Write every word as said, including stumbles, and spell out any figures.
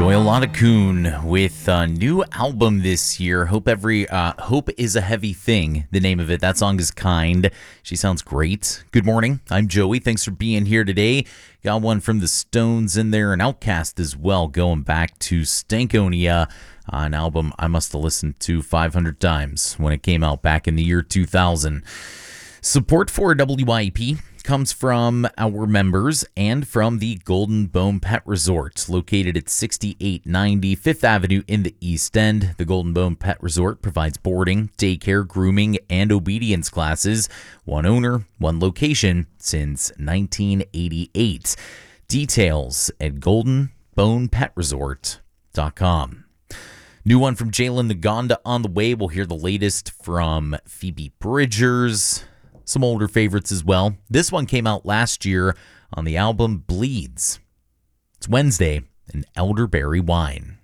Joyolana Kuhn with a new album this year. Hope every uh, hope is a heavy thing. The name of it. That song is Kind. She sounds great. Good morning. I'm Joey. Thanks for being here today. Got one from the Stones in there, and Outkast as well. Going back to Stankonia, an album I must have listened to five hundred times when it came out back in the year two thousand. Support for W I E P comes from our members and from the Golden Bone Pet Resort, located at sixty-eight ninety Fifth Avenue in the East End. The Golden Bone Pet Resort provides boarding, daycare, grooming, and obedience classes. One owner, one location since nineteen eighty-eight. Details at golden bone pet resort dot com. New one from Jalen Naganda on the way. We'll hear the latest from Phoebe Bridgers. Some older favorites as well. This one came out last year on the album Bleeds. It's Wednesday, an elderberry wine.